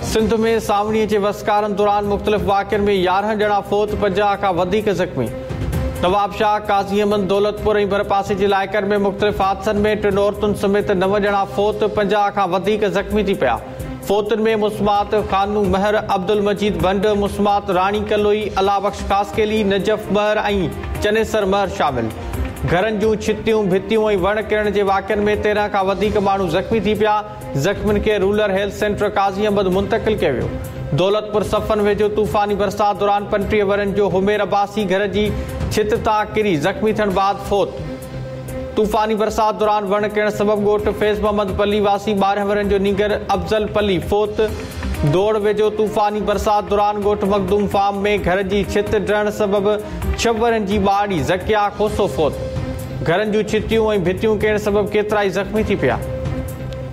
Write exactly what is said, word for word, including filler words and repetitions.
सिंध में सावणीअ जे वसकारनि दौरान मुख़्तलिफ़ वाक़िअनि में यारहं ॼणा फ़ौत, पंजाह खां वधीक ज़ख़्मी। नवाबशाह, काज़ी अहमद, दौलतपुर ऐं भरपासे जे इलाइक़नि में मुख़्तलिफ़ हादसनि में टिनि औरतुनि समेत नव ॼणा फ़ौत, पंजाह खां वधीक ज़ख़्मी थी पिया। फ़ौतुनि में मुस्मात खानू महर, अब्दुल मजीद भंड, मुस्मात राणी कलोई, अलाबख्श ख़ासकेली, नजफ़ महर ऐं चनेसर महर शामिल। घरनि जूं छितियूं, भितियूं ऐं वण किरण जे वाक़िअनि में तेरहं खां वधीक माण्हू ज़ख़्मी थी पिया। ज़ख़्मियुनि खे रूरल हेल्थ सेंटर काज़ी अहमद मुंतक़िल कयो वियो। दौलतपुर सफ़न वेझो तूफ़ानी बरसात दौरान पंटीह वरनि जो हुमेर अब्बासी घर जी छित तां किरी ज़ख़्मी थियण बैदि फ़ौत। तूफ़ानी बरसात दौरान वण किरण सबबि ॻोठ फैज़ मोहम्मद पली वासी ॿारहं वरनि जो नीगर अफ़ज़ल पली फ़ौत। दौड़ वेझो तूफ़ानी बरसात दौरान ॻोठ मखदूम फार्म में घर जी छित ढहण सबबि छह वरनि जी ॿाड़ी ज़किया खोसो फ़ौत। घरनि जूं छितियूं ऐं भितियूं किरण सबबि केतिरा ई ज़ख़्मी थी पिया।